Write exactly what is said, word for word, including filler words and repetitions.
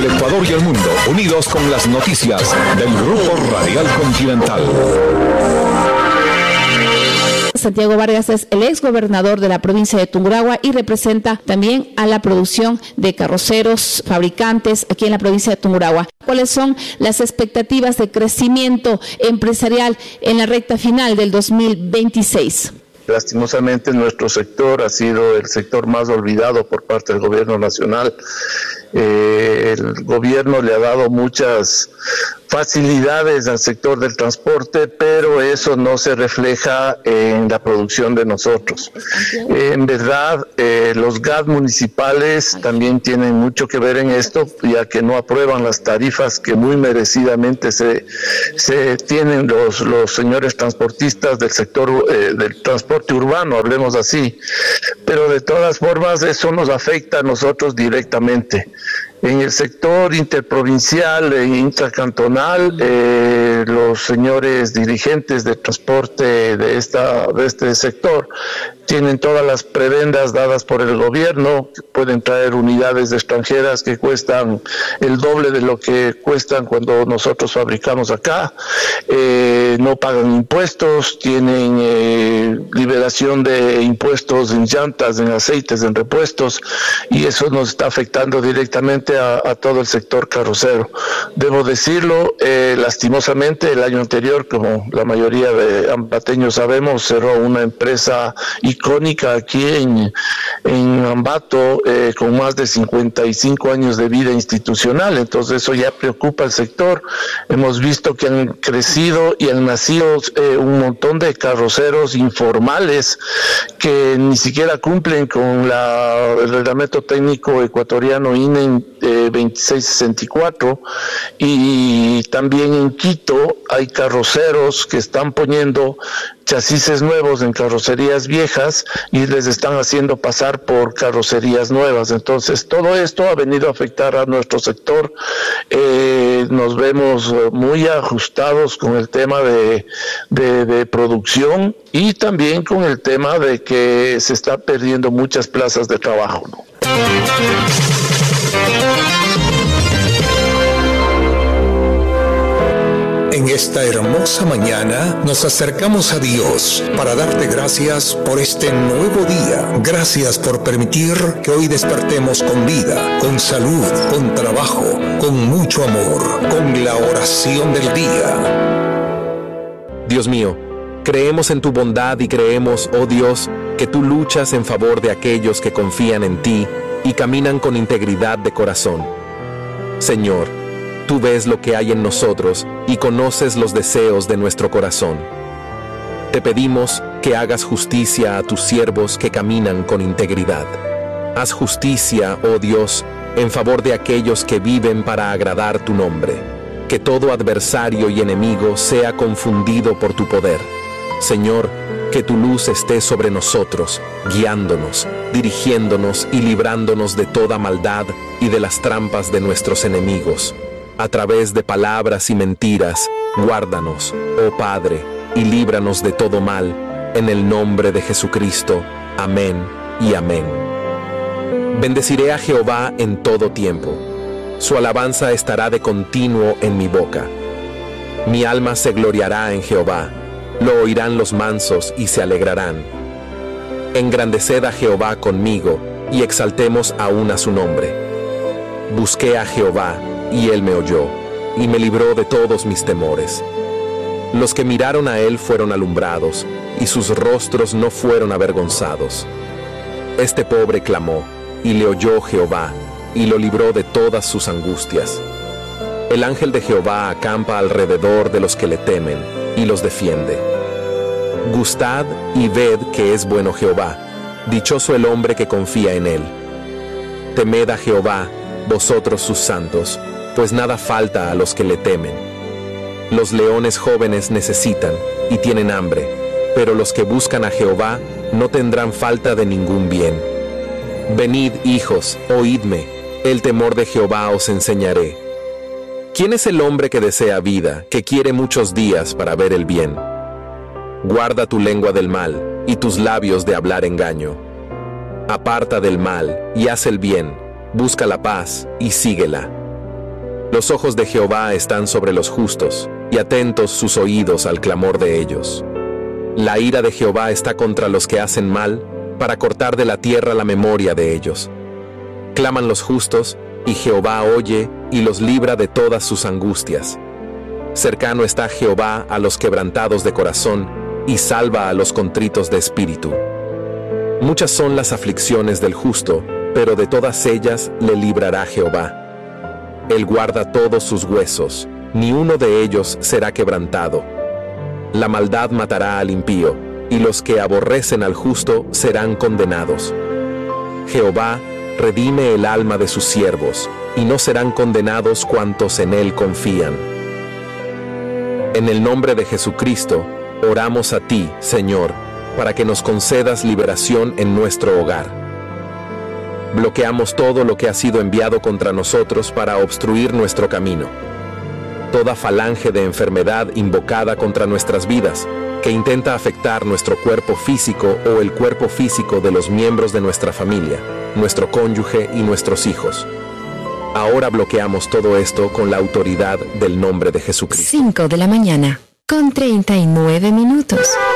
El Ecuador y el mundo, unidos con las noticias del Grupo Radial Continental. Santiago Vargas es el exgobernador de la provincia de Tungurahua y representa también a la producción de carroceros, fabricantes aquí en la provincia de Tungurahua. ¿Cuáles son las expectativas de crecimiento empresarial en la recta final del dos mil veintiséis? Lastimosamente nuestro sector ha sido el sector más olvidado por parte del gobierno nacional. Eh, el gobierno le ha dado muchas facilidades al sector del transporte, pero eso no se refleja en la producción de nosotros. Eh, en verdad, eh, los G A D municipales también tienen mucho que ver en esto, ya que no aprueban las tarifas que muy merecidamente se, se tienen los, los señores transportistas del sector eh, del transporte urbano, hablemos así. Pero de todas formas, eso nos afecta a nosotros directamente. En el sector interprovincial e intracantonal, eh, los señores dirigentes de transporte de, esta, de este sector tienen todas las prebendas dadas por el gobierno, pueden traer unidades extranjeras que cuestan el doble de lo que cuestan cuando nosotros fabricamos acá, eh, no pagan impuestos, tienen eh, liberación de impuestos en llantas, en aceites, en repuestos, y eso nos está afectando directamente a, a todo el sector carrocero. Debo decirlo, eh, lastimosamente el año anterior, como la mayoría de ambateños sabemos, cerró una empresa icónica aquí en, en Ambato, eh, con más de cincuenta y cinco años de vida institucional, entonces eso ya preocupa al sector. Hemos visto que han crecido y han nacido eh, un montón de carroceros informales que ni siquiera cumplen con la, el reglamento técnico ecuatoriano I N E eh, veintiséis sesenta y cuatro, y también en Quito hay carroceros que están poniendo chasis nuevos en carrocerías viejas y les están haciendo pasar por carrocerías nuevas. Entonces todo esto ha venido a afectar a nuestro sector. Eh, nos vemos muy ajustados con el tema de, de, de producción y también con el tema de que se está perdiendo muchas plazas de trabajo, ¿no? En esta hermosa mañana nos acercamos a Dios para darte gracias por este nuevo día. Gracias por permitir que hoy despertemos con vida, con salud, con trabajo, con mucho amor, con la oración del día. Dios mío, creemos en tu bondad y creemos, oh Dios, que tú luchas en favor de aquellos que confían en ti y caminan con integridad de corazón. Señor, tú ves lo que hay en nosotros y conoces los deseos de nuestro corazón. Te pedimos que hagas justicia a tus siervos que caminan con integridad. Haz justicia, oh Dios, en favor de aquellos que viven para agradar tu nombre. Que todo adversario y enemigo sea confundido por tu poder. Señor, que tu luz esté sobre nosotros, guiándonos, dirigiéndonos y librándonos de toda maldad y de las trampas de nuestros enemigos. A través de palabras y mentiras, guárdanos, oh Padre, y líbranos de todo mal, en el nombre de Jesucristo. Amén y amén. Bendeciré a Jehová en todo tiempo. Su alabanza estará de continuo en mi boca. Mi alma se gloriará en Jehová. Lo oirán los mansos y se alegrarán. Engrandeced a Jehová conmigo y exaltemos aún a su nombre. Busqué a Jehová y él me oyó, y me libró de todos mis temores. Los que miraron a él fueron alumbrados, y sus rostros no fueron avergonzados. Este pobre clamó, y le oyó Jehová, y lo libró de todas sus angustias. El ángel de Jehová acampa alrededor de los que le temen, y los defiende. Gustad y ved que es bueno Jehová, dichoso el hombre que confía en él. Temed a Jehová, vosotros sus santos, pues nada falta a los que le temen. Los leones jóvenes necesitan y tienen hambre, pero los que buscan a Jehová no tendrán falta de ningún bien. Venid, hijos, oídme, el temor de Jehová os enseñaré. ¿Quién es el hombre que desea vida, que quiere muchos días para ver el bien? Guarda tu lengua del mal y tus labios de hablar engaño. Aparta del mal y haz el bien, busca la paz y síguela. Los ojos de Jehová están sobre los justos, y atentos sus oídos al clamor de ellos. La ira de Jehová está contra los que hacen mal, para cortar de la tierra la memoria de ellos. Claman los justos, y Jehová oye, y los libra de todas sus angustias. Cercano está Jehová a los quebrantados de corazón, y salva a los contritos de espíritu. Muchas son las aflicciones del justo, pero de todas ellas le librará Jehová. Él guarda todos sus huesos, ni uno de ellos será quebrantado. La maldad matará al impío, y los que aborrecen al justo serán condenados. Jehová redime el alma de sus siervos, y no serán condenados cuantos en él confían. En el nombre de Jesucristo, oramos a ti, Señor, para que nos concedas liberación en nuestro hogar. Bloqueamos todo lo que ha sido enviado contra nosotros para obstruir nuestro camino. Toda falange de enfermedad invocada contra nuestras vidas, que intenta afectar nuestro cuerpo físico o el cuerpo físico de los miembros de nuestra familia, nuestro cónyuge y nuestros hijos. Ahora bloqueamos todo esto con la autoridad del nombre de Jesucristo. cinco de la mañana, con treinta y nueve minutos.